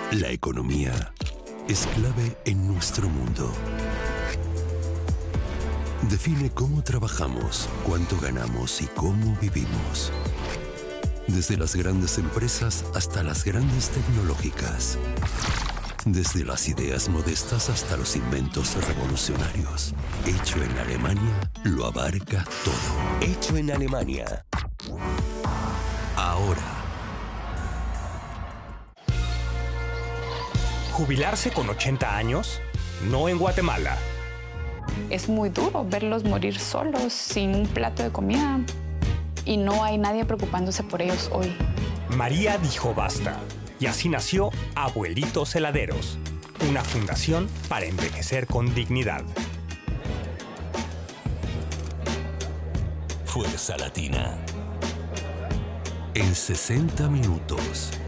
La economía es clave en nuestro mundo. Define cómo trabajamos, cuánto ganamos y cómo vivimos. Desde las grandes empresas hasta las grandes tecnológicas. Desde las ideas modestas hasta los inventos revolucionarios. Hecho en Alemania lo abarca todo. Hecho en Alemania. Ahora. ¿Jubilarse con 80 años? No en Guatemala. Es muy duro verlos morir solos, sin un plato de comida. Y no hay nadie preocupándose por ellos hoy. María dijo basta. Y así nació Abuelitos Heladeros, una fundación para envejecer con dignidad. Fuerza Latina. En 60 minutos.